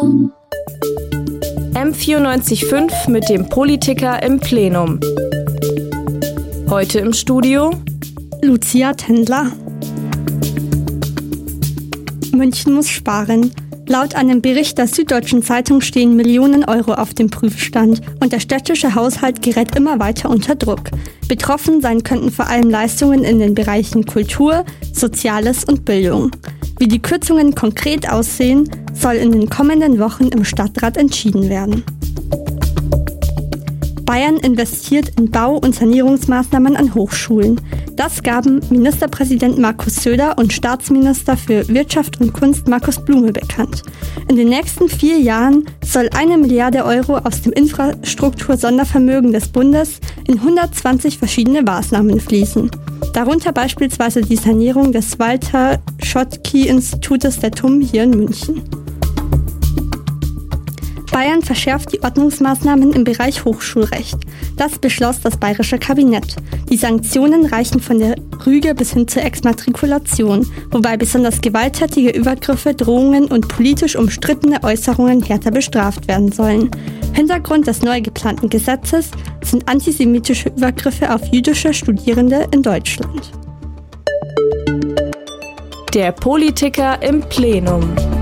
M94.5 mit dem Politiker im Plenum. Heute im Studio Lucia Tendler. München muss sparen. Laut einem Bericht der Süddeutschen Zeitung stehen Millionen Euro auf dem Prüfstand und der städtische Haushalt gerät immer weiter unter Druck. Betroffen sein könnten vor allem Leistungen in den Bereichen Kultur, Soziales und Bildung. Wie die Kürzungen konkret aussehen, soll in den kommenden Wochen im Stadtrat entschieden werden. Bayern investiert in Bau- und Sanierungsmaßnahmen an Hochschulen. Das gaben Ministerpräsident Markus Söder und Staatsminister für Wirtschaft und Kunst Markus Blume bekannt. In den nächsten 4 Jahren soll 1 Milliarde Euro aus dem Infrastruktur-Sondervermögen des Bundes in 120 verschiedene Maßnahmen fließen. Darunter beispielsweise die Sanierung des Walter-Schottky-Institutes der TUM hier in München. Bayern verschärft die Ordnungsmaßnahmen im Bereich Hochschulrecht. Das beschloss das bayerische Kabinett. Die Sanktionen reichen von der Rüge bis hin zur Exmatrikulation, wobei besonders gewalttätige Übergriffe, Drohungen und politisch umstrittene Äußerungen härter bestraft werden sollen. Hintergrund des neu geplanten Gesetzes sind antisemitische Übergriffe auf jüdische Studierende in Deutschland. Der Politiker im Plenum.